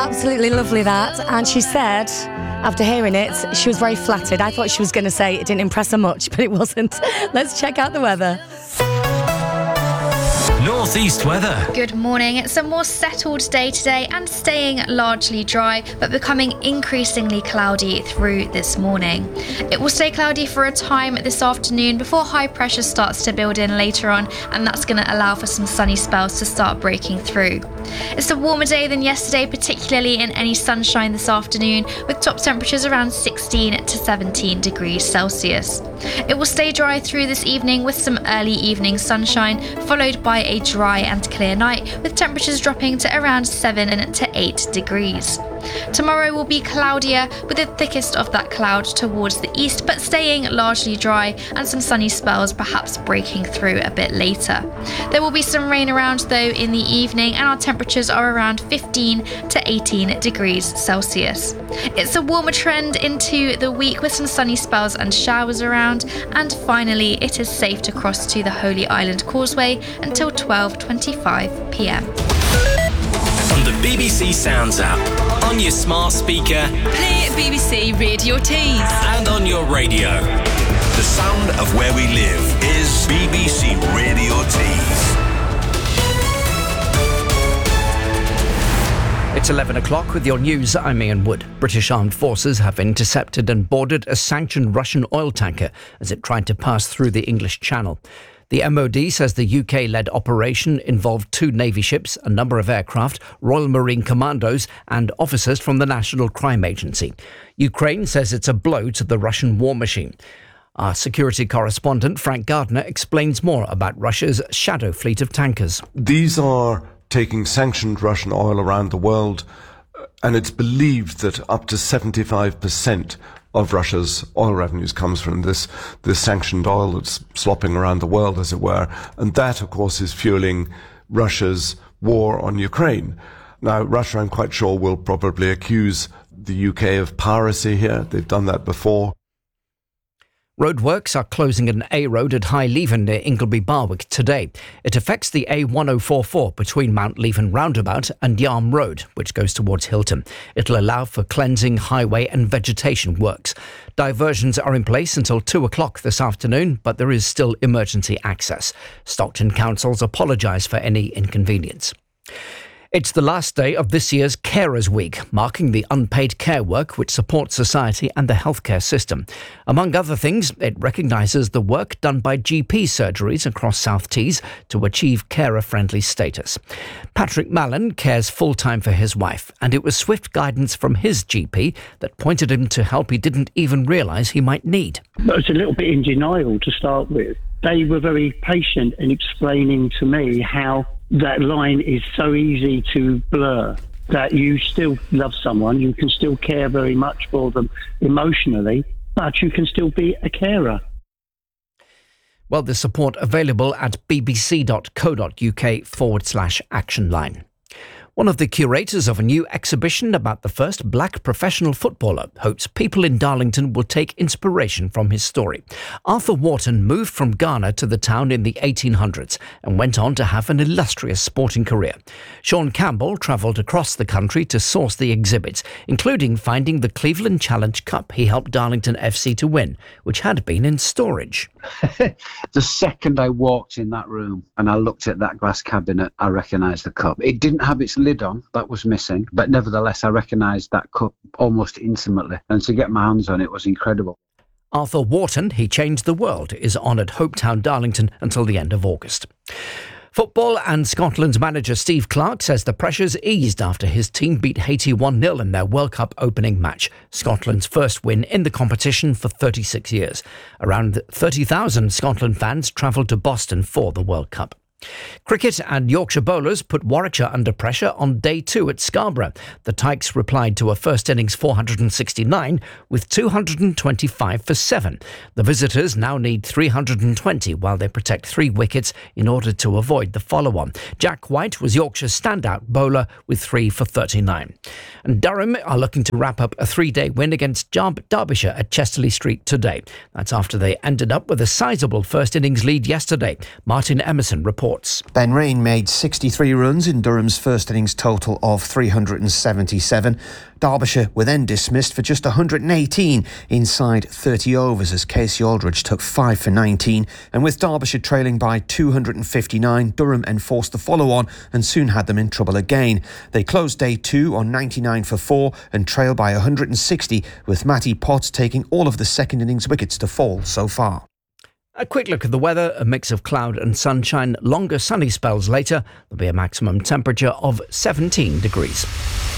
Absolutely lovely that. And she said, after hearing it, she was very flattered. I thought she was going to say it didn't impress her much, but it wasn't. Let's check out the weather. Northeast weather. Good morning. It's a more settled day today and staying largely dry, but becoming increasingly cloudy through this morning. It will stay cloudy for a time this afternoon before high pressure starts to build in later on, and that's going to allow for some sunny spells to start breaking through. It's a warmer day than yesterday, particularly in any sunshine this afternoon, with top temperatures around 16 to 17 degrees Celsius. It will stay dry through this evening with some early evening sunshine, followed by a dry and clear night, with temperatures dropping to around 7 to 8 degrees. Tomorrow will be cloudier, with the thickest of that cloud towards the east, but staying largely dry, and some sunny spells perhaps breaking through a bit later. There will be some rain around though in the evening, and our temperatures are around 15 to 18 degrees Celsius. It's a warmer trend into the week with some sunny spells and showers around, and finally it is safe to cross to the Holy Island Causeway until 12:25 p.m. On the BBC Sounds app, on your smart speaker, play BBC Radio Tees, and on your radio. The sound of where we live is BBC Radio Tees. It's 11 o'clock with your news. I'm Ian Wood. British armed forces have intercepted and boarded a sanctioned Russian oil tanker as it tried to pass through the English Channel. The MOD says the UK-led operation involved 2 Navy ships, a number of aircraft, Royal Marine Commandos and officers from the National Crime Agency. Ukraine says it's a blow to the Russian war machine. Our security correspondent, Frank Gardner, explains more about Russia's shadow fleet of tankers. These are taking sanctioned Russian oil around the world, and it's believed that up to 75% of Russia's oil revenues comes from this sanctioned oil that's slopping around the world, as it were. And that, of course, is fueling Russia's war on Ukraine. Now, Russia, I'm quite sure, will probably accuse the UK of piracy here. They've done that before. Roadworks are closing an A road at High Leven near Ingleby Barwick today. It affects the A1044 between Mount Leven Roundabout and Yarm Road, which goes towards Hilton. It'll allow for cleansing, highway and vegetation works. Diversions are in place until 2 o'clock this afternoon, but there is still emergency access. Stockton Council's apologise for any inconvenience. It's the last day of this year's Carers Week, marking the unpaid care work which supports society and the healthcare system. Among other things, it recognises the work done by GP surgeries across South Tees to achieve carer-friendly status. Patrick Mallon cares full-time for his wife, and it was swift guidance from his GP that pointed him to help he didn't even realise he might need. I was a little bit in denial to start with. They were very patient in explaining to me how that line is so easy to blur, that you still love someone, you can still care very much for them emotionally, but you can still be a carer. Well, there's support available at bbc.co.uk/action line. One of the curators of a new exhibition about the first black professional footballer hopes people in Darlington will take inspiration from his story. Arthur Wharton moved from Ghana to the town in the 1800s and went on to have an illustrious sporting career. Sean Campbell travelled across the country to source the exhibits, including finding the Cleveland Challenge Cup he helped Darlington FC to win, which had been in storage. The second I walked in that room and I looked at that glass cabinet, I recognised the cup. It didn't have its lid on, that was missing, but nevertheless I recognised that cup almost intimately, and to get my hands on it was incredible. Arthur Wharton, He Changed the World, is on at Hopetown Darlington until the end of August. Football and Scotland's manager Steve Clarke says the pressure's eased after his team beat Haiti 1-0 in their World Cup opening match, Scotland's first win in the competition for 36 years. Around 30,000 Scotland fans travelled to Boston for the World Cup. Cricket and Yorkshire bowlers put Warwickshire under pressure on day 2 at Scarborough. The Tykes replied to a first innings 469 with 225 for 7. The visitors now need 320 while they protect 3 wickets in order to avoid the follow-on. Jack White was Yorkshire's standout bowler with 3 for 39. And Durham are looking to wrap up a 3-day win against Derbyshire at Chesterley Street today. That's after they ended up with a sizable first innings lead yesterday. Martin Emerson reports. reports. Ben Rain made 63 runs in Durham's first innings total of 377. Derbyshire were then dismissed for just 118 inside 30 overs as Casey Aldridge took 5 for 19. And with Derbyshire trailing by 259, Durham enforced the follow-on and soon had them in trouble again. They closed day 2 on 99 for 4 and trailed by 160, with Matty Potts taking all of the second innings wickets to fall so far. A quick look at the weather, a mix of cloud and sunshine. Longer sunny spells later. There'll be a maximum temperature of 17 degrees.